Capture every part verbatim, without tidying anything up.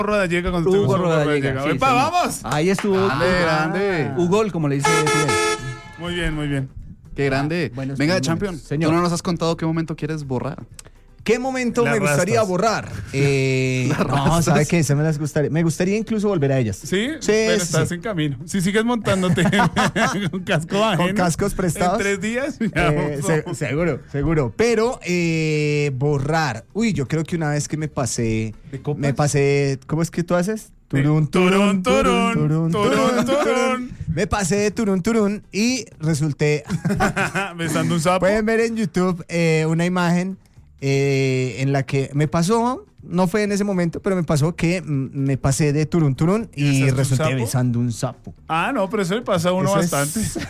Rodallega cuando Hugo Hugo Rodallega. Rodallega. Sí, ¡Epa, sí. vamos! Ahí estuvo. Grande, grande. Hugo, como le dice Fidel. Muy bien, muy bien. Qué grande. Ah, buenos Venga, momentos. Champion. Señor. Tú no nos has contado qué momento quieres borrar. ¿Qué momento Las me gustaría rastas. borrar? Eh, Las no, rastas. ¿sabe qué? Se me las gustaría. Me gustaría incluso volver a ellas. ¿Sí? Sí, Pero sí, estás sí. en camino. Si sigues montándote con casco ajeno. Con cascos prestados. En tres días. ya Eh, vamos. se- seguro, seguro. Pero eh, borrar. Uy, yo creo que una vez que me pasé. ¿De copas? Me pasé. ¿Cómo es que tú haces? Turun, turun, turun, turun, turun. Me pasé de turun turun y resulté. Besando un sapo. Pueden ver en YouTube eh, una imagen eh, en la que me pasó. No fue en ese momento, pero me pasó que mm, me pasé de turun turun ¿Y y besaste un resulté sapo? besando un sapo. Ah, no, pero eso le pasa a uno Eso es- bastante.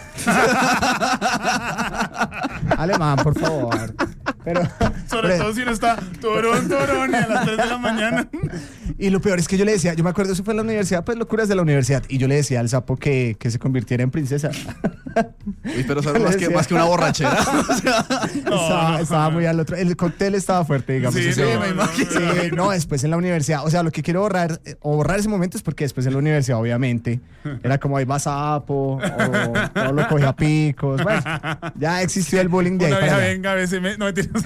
Alemán, por favor. Pero, Sobre pero- todo si no está turun, turun y a las tres de la mañana. Y lo peor es que yo le decía, yo me acuerdo, eso fue en la universidad, pues locuras de la universidad. Y yo le decía al sapo que, que se convirtiera en princesa. Uy, pero eso es más que, más que una borrachera. O sea, estaba no, estaba no. muy al otro. El cóctel estaba fuerte, digamos. Sí, o sea, no, me no, imagino. Sí, no, después en la universidad. O sea, lo que quiero borrar, eh, o borrar ese momento es porque después en la universidad, obviamente, era como ahí va sapo, o, o lo cogía a picos. Bueno, ya existió el bullying de ahí Una para vieja allá. venga a veces me... No, mentiras.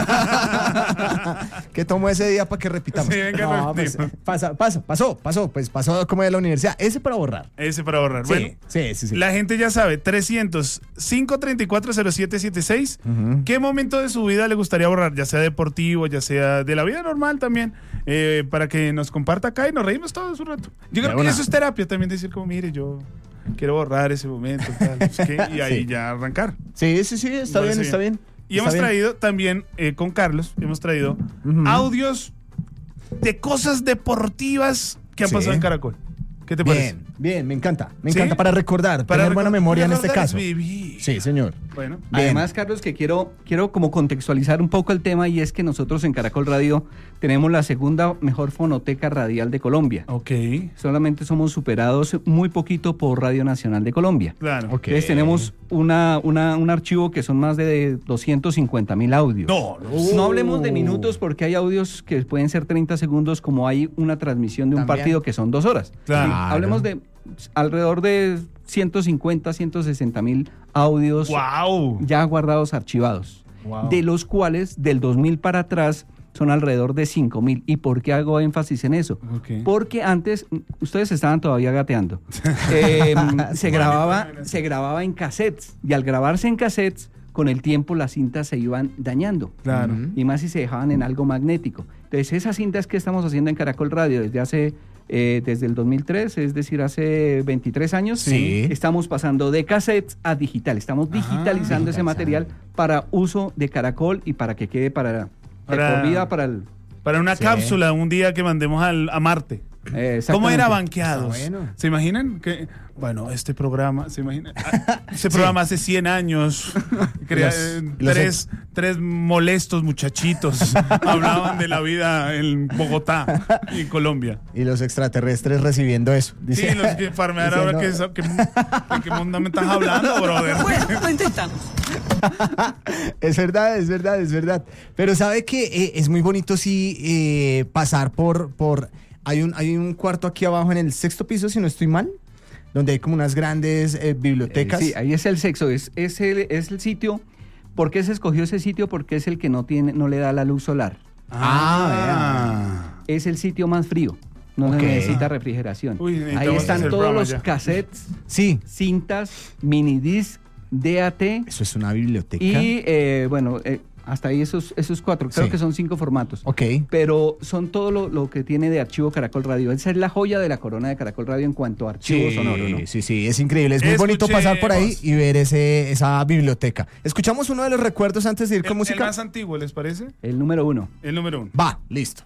¿Qué tomó ese día para que repitamos? Sí, venga, no, pues, repetimos. pasa, pasa, pasó, pasó, pues pasó como de la universidad. Ese para borrar. Ese para ahorrar. Sí, Bueno, sí, sí, sí. la gente ya sabe, trescientos, cinco treinta y cuatro, cero siete setenta y seis. Ujú. ¿Qué momento de su vida le gustaría borrar? Ya sea deportivo, ya sea de la vida normal también. eh, para que nos comparta acá y nos reímos todos un rato. Yo creo De que una. eso es terapia también, decir como, mire, yo quiero borrar ese momento. Tal, no sé qué, y ahí Sí. ya arrancar. Sí, sí, sí, está Bueno, bien, sí. está bien. Y Está hemos bien. traído también, eh, con Carlos, hemos traído Ujú. audios de cosas deportivas que han Sí. pasado en Caracol. ¿Qué te parece? Bien, bien, me encanta. Me ¿Sí? encanta para recordar, Para tener buena recor- memoria en este recordar caso. es vivir. Sí, señor. Bueno, Bien. Además, Carlos, que quiero, quiero como contextualizar un poco el tema, y es que nosotros en Caracol Radio tenemos la segunda mejor fonoteca radial de Colombia. ok, Solamente somos superados muy poquito por Radio Nacional de Colombia. claro. Ok. Entonces tenemos una, una, un archivo que son más de doscientos cincuenta mil audios. No, no. Uh. No hablemos de minutos porque hay audios que pueden ser treinta segundos, como hay una transmisión de un También. partido que son dos horas. Claro. Sí, hablemos de alrededor de ciento cincuenta, ciento sesenta mil audios ¡Wow! ya guardados, archivados, Wow. de los cuales del dos mil para atrás son alrededor de cinco mil. ¿Y por qué hago énfasis en eso? Ok. Porque antes, mm, ustedes estaban todavía gateando, Eh, se, grababa, se grababa en cassettes, y al grabarse en cassettes, con el tiempo las cintas se iban dañando. Claro. Ujú. Y más si se dejaban en algo magnético. Entonces, esas cintas que estamos haciendo en Caracol Radio desde hace, eh, desde el dos mil tres, es decir, hace veintitrés años, Sí. estamos pasando de cassettes a digital. Estamos digitalizando ese digitalizando. material para uso de Caracol y para que quede para, de Para- por vida para el... Para una Sí. cápsula un día que mandemos al, a Marte. eh, ¿Cómo era exactamente. Banqueados? Está bueno. ¿Se imaginan? Que, bueno, este programa, ¿se imaginan? Ah, Ese programa hace cien años. crea- Los- eh, los tres, tres molestos muchachitos hablaban de la vida en Bogotá y Colombia. Y los extraterrestres recibiendo eso. Sí, Dice- los que farmear dice, ahora no. que, sa- que, ¿de qué mundo me estás hablando, brother? Lo intentamos. Es verdad, es verdad, es verdad. Pero sabe que eh, es muy bonito sí eh, pasar por, por hay un, hay un cuarto aquí abajo en el sexto piso, si no estoy mal, donde hay como unas grandes eh, bibliotecas. Eh, sí, ahí es el sexo, es, es, el, es el sitio. ¿Por qué se escogió ese sitio? Porque es el que no, tiene, no le da la luz solar. Ah, Es el sitio más frío. No Ok. se necesita refrigeración. Uy, Ahí necesitamos están hacer todos programa los ya. cassettes, Sí, cintas, minidisc, D A T eso es una biblioteca. y, eh, bueno, eh, hasta ahí esos, esos cuatro. Creo Sí. que son cinco formatos. Ok. Pero son todo lo, lo que tiene de archivo Caracol Radio. Esa es la joya de la corona de Caracol Radio en cuanto a archivo sonoro, ¿no? sí, sí, es increíble. Es muy bonito pasar por ahí Escuchemos. y ver ese, esa biblioteca. Escuchamos uno de los recuerdos antes de ir El, con el música. más antiguo, ¿les parece? El número uno. El número uno. Va, listo.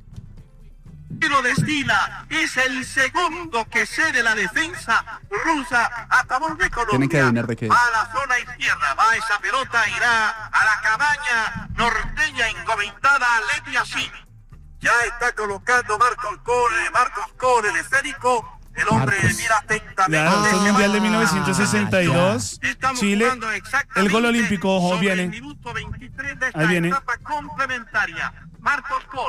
Tiro de Stila es el segundo que cede la defensa rusa a favor de Colombia. Tienen que adivinar de qué es. Va a la zona izquierda, va esa pelota, irá a la cabaña norteña encomendada a Leti Así. Ya está colocando Marcos Cole, Marcos Cole, el esférico. El hombre Marcos. mira atentamente. Claro, este es Se Mundial va- de mil novecientos sesenta y dos. Estamos Chile. jugando exactamente El gol olímpico, ojo, sobre viene. el minuto veintitrés de esta Ahí viene. etapa complementaria. Marcos Cole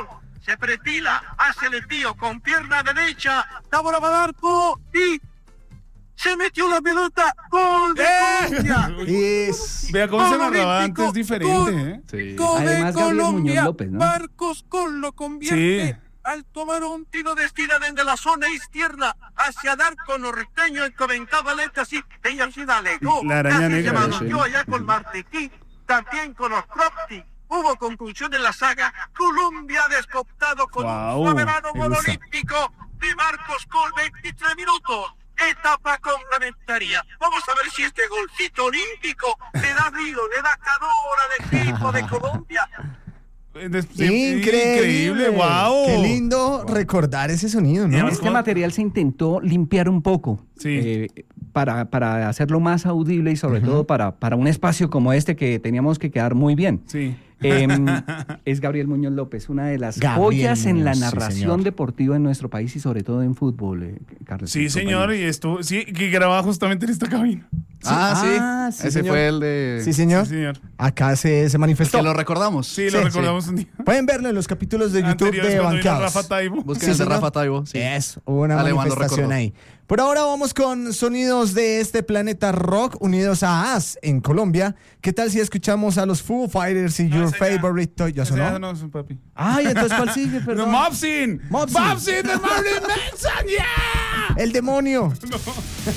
se pretila, hace el tío con pierna derecha, la bola va al arco y se metió la pelota. ¡Gol de Colombia! Es... Vea cómo se Gol narraba olímpico, antes diferente, gol. ¿eh? Sí. Gol de Además, Gabriel Muñoz Colombia. López, ¿no? Marcos Col lo convierte Sí. al tomar un tiro de esquina desde la zona izquierda hacia el arco norteño, encomendaba lenta así, ella sí la alegó. La araña Casi negra, se sí. yo allá con Martequí, también con los Propti. Hubo conclusión en la saga. Colombia descoptado con Wow, un soberano me gol gusta. olímpico de Marcos Col, veintitrés minutos. Etapa complementaria. Vamos a ver si este golcito olímpico le da brillo, le da calor al equipo de Colombia. Es- sí, Increíble. Increíble, wow. Qué lindo recordar ese sonido, ¿no? Y además- Este material se intentó limpiar un poco Sí. eh, para, para hacerlo más audible y sobre todo para, para un espacio como este que teníamos que quedar muy bien. Sí. Em, es Gabriel Muñoz López, una de las Gabriel joyas en la Muñoz, sí, narración señor. deportiva en nuestro país y sobre todo en fútbol, eh, Carlos. Sí, en nuestro señor, país. y estuvo, sí, que grababa justamente en esta cabina. Ah, sí. Ah, sí, Ese señor. fue el de... Sí, señor. Sí, señor. Acá se, se manifestó. Que lo recordamos. Sí, lo Sí, recordamos un día. Pueden verlo en los capítulos de YouTube Anteriores, de cuando vino Banqueados. Rafa Taibo. Busquen Sí, el de señor. Rafa Taibo. Sí. Es una Ale, Juan lo manifestación recordó. ahí. Por ahora vamos con sonidos de este planeta rock unidos a As en Colombia. ¿Qué tal si escuchamos a los Foo Fighters y No, Your ese ya- Favorite Toy? ¿Ya Ese ya sonó? no es un papi. Ay, entonces ¿cuál sigue? No, Perdón. Mopsin. Mopsin. Mopsin de Marilyn Manson, yeah. El demonio.